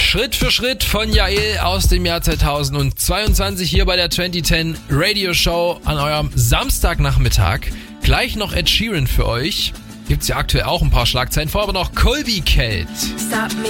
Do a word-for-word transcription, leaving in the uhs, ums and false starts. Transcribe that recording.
Schritt für Schritt von Jael aus dem Jahr zweitausendzweiundzwanzig hier bei der zwanzig zehn Radio Show an eurem Samstagnachmittag. Gleich noch Ed Sheeran für euch. Gibt's ja aktuell auch ein paar Schlagzeilen vor, aber noch Colby Kate.